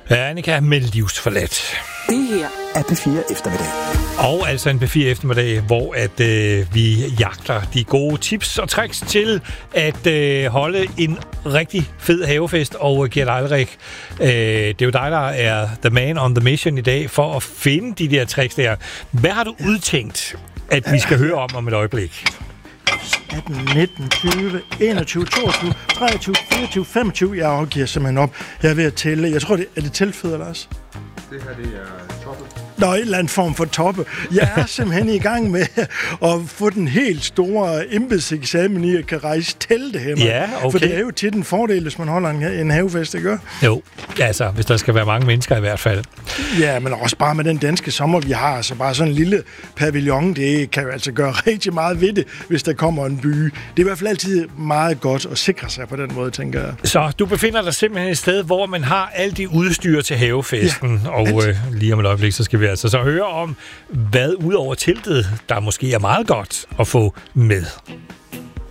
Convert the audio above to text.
Annika med livsforladt. Det her er P4 Eftermiddag. Og altså en P4 Eftermiddag, hvor vi jagter de gode tips og tricks til at holde en rigtig fed havefest. Og Gert Eilrik, det er jo dig, der er the man on the mission i dag for at finde de der tricks der. Hvad har du udtænkt, at vi skal høre om et øjeblik? 18, 19, 20, 21, 22, 23, 24, 25. Jeg giver simpelthen op. Jeg er ved at tælle. Jeg tror, er det tilføder, Lars? Det her, det er toppe. Nå, en eller anden form for toppe. Jeg er simpelthen i gang med at få den helt store embedseksamen i at kan rejse teltehæmmer. Ja, okay. For det er jo tit en fordel, hvis man holder en havefest, ikke? Jo, altså, hvis der skal være mange mennesker i hvert fald. Ja, men også bare med den danske sommer, vi har. Så bare sådan en lille pavillon, det kan jo altså gøre rigtig meget ved det, hvis der kommer en by. Det er i hvert fald altid meget godt at sikre sig på den måde, tænker jeg. Så du befinder dig simpelthen et sted, hvor man har alt det udstyr til havefesten. Ja, og lige om et øjeblik, så skal vi altså så høre om, hvad ud over teltet, der måske er meget godt at få med.